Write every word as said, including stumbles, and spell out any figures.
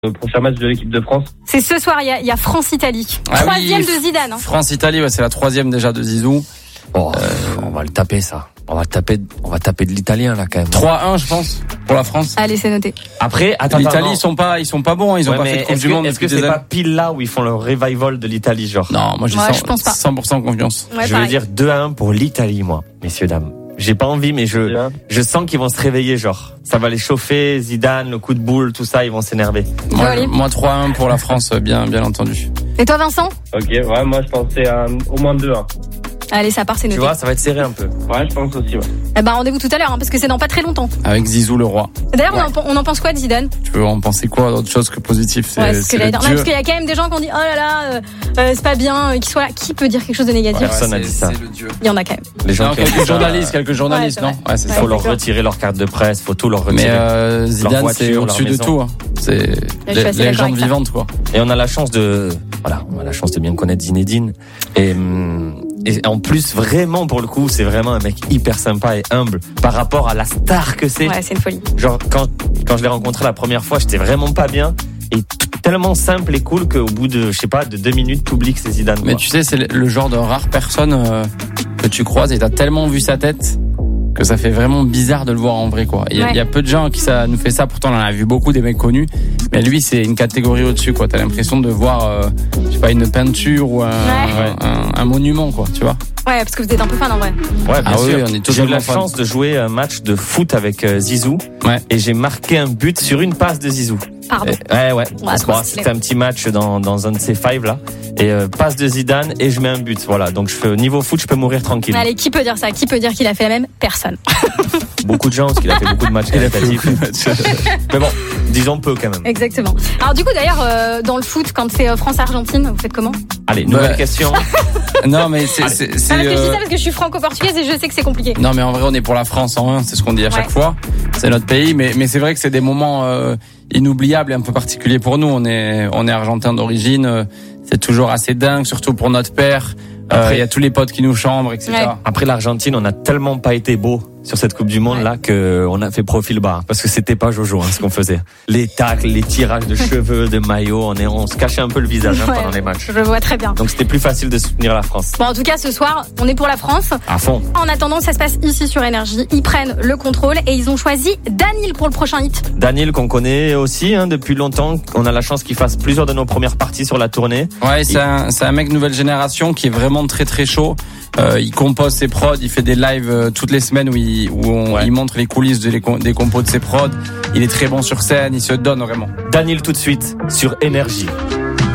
Le prochain match de l'équipe de France. C'est ce soir, il y a, il y a France-Italie. Ah Troisième oui, de Zidane. Hein. France-Italie, ouais, c'est la troisième déjà de Zizou. Oh, euh, on va le taper ça. On va taper, on va taper de l'italien là quand même. trois un, je pense, pour la France. Allez, c'est noté. Après, attends, l'Italie, attends, ils sont pas, ils sont pas bons. Ils ont ouais, pas fait de Coupe est-ce du que, Monde. Est-ce que depuis c'est des pas années. pile là où ils font le revival de l'Italie, genre? Non, moi j'ai Ouais, cent, je pense pas. cent pour cent confiance. Ouais, je pareil. veux dire deux à un pour l'Italie, moi, messieurs dames. J'ai pas envie, mais je, je sens qu'ils vont se réveiller, genre. Ça va les chauffer, Zidane, le coup de boule, tout ça, ils vont s'énerver. Moi, Joli. moi trois un pour la France, bien, bien entendu. Et toi, Vincent? Ok, ouais, moi je pensais à un- au moins deux un. Allez, ça part, c'est Tu noté. vois, ça va être serré un peu. Ouais, je pense aussi, ouais. Eh ben, rendez-vous tout à l'heure, hein, parce que c'est dans pas très longtemps. Avec Zizou le roi. D'ailleurs, on, en, on en pense quoi de Zidane? Tu peux en penser quoi d'autre chose que positif? C'est, Ouais, c'est ce c'est que j'allais le dire. Non, dieu. parce qu'il y a quand même des gens qui ont dit, oh là là, euh, euh, c'est pas bien, euh, qu'il soit là. Qui peut dire quelque chose de négatif? Ouais, personne n'a dit ça. C'est le dieu. Il y en a quand même. Les gens Non, qui ont dit quelques ça, journalistes, quelques journalistes, Ouais, c'est non? vrai. Ouais, c'est Ouais. ça. faut leur d'accord. retirer leur carte de presse, faut tout leur retirer. Mais euh, Zidane, voiture, c'est leur au-dessus de maison. tout. Hein. C'est Je suis assez d'accord légende avec ça. vivante, quoi. Et on a la chance de, voilà, on a la chance de bien connaître Zinedine. Et, hum, et en plus, vraiment, pour le coup, c'est vraiment un mec hyper sympa et humble par rapport à la star que c'est. Ouais, c'est une folie. Genre, quand, quand je l'ai rencontré la première fois, j'étais vraiment pas bien. Et t- tellement simple et cool qu'au bout de, je sais pas, de deux minutes, t'oublies que c'est Zidane. Mais quoi. tu sais, c'est le- le genre de rare personne euh, que tu croises et t'as tellement vu sa tête que ça fait vraiment bizarre de le voir en vrai, quoi. Il y, a- Ouais. il y a peu de gens qui ça nous fait ça, pourtant on en a vu beaucoup des mecs connus, mais lui c'est une catégorie au-dessus, quoi. T'as l'impression de voir, euh, je sais pas, une peinture ou un, Ouais. un, un monument, quoi, tu vois. Ouais, parce que vous êtes un peu fan en vrai. Ouais, bien Ah oui, sûr. on est J'ai eu totalement la fan. chance de jouer un match de foot avec euh, Zizou. Ouais. Et j'ai marqué un but sur une passe de Zizou. Pardon. Et- ouais, ouais. Ouais, trop Bon, stylé. c'était un petit match dans, dans un de ces five là. Et euh, passe de Zidane et je mets un but. Voilà. Donc je fais au niveau foot, je peux mourir tranquille. Allez, qui peut dire ça? Qui peut dire qu'il a fait la même? Personne. Beaucoup de gens parce qu'il a fait beaucoup de matchs qualitatifs. Mais bon, disons peu quand même. Exactement. Alors du coup, d'ailleurs, euh, dans le foot, quand c'est euh, France-Argentine, vous faites comment? Allez, nouvelle Ouais. question. Non, mais c'est, Allez. c'est, Ah, c'est, parce que je dis euh, ça parce que je suis franco-portugaise et je sais que c'est compliqué. non, mais en vrai, on est pour la France en un, c'est ce qu'on dit à chaque Ouais. fois. C'est notre pays, mais, mais c'est vrai que c'est des moments euh, inoubliables et un peu particuliers pour nous. On est, on est argentin d'origine. euh, C'est toujours assez dingue, surtout pour notre père. Euh, Après- Il y a tous les potes qui nous chambrent, et cetera. Ouais. Après l'Argentine, on a tellement pas été beau sur cette Coupe du Monde Ouais. là que on a fait profil bas parce que c'était pas Jojo hein, ce qu'on faisait. Les tacles, les tirages de cheveux, de maillots, on est, on se cachait un peu le visage hein, Ouais. pendant les matchs. Je le vois très bien. Donc c'était plus facile de soutenir la France. Bon, en tout cas, ce soir, on est pour la France. À fond. En attendant, ça se passe ici sur Énergie. Ils prennent le contrôle et ils ont choisi Daniel pour le prochain hit. Daniel qu'on connaît aussi hein, depuis longtemps. On a la chance qu'il fasse plusieurs de nos premières parties sur la tournée. Ouais, c'est un, c'est un mec nouvelle génération qui est vraiment très très chaud. Euh, il compose ses prods, il fait des lives euh, toutes les semaines où il, où on, Ouais. il montre les coulisses de les, com- des compos de ses prods. Il est très bon sur scène, il se donne vraiment. Daniel tout de suite sur Énergie.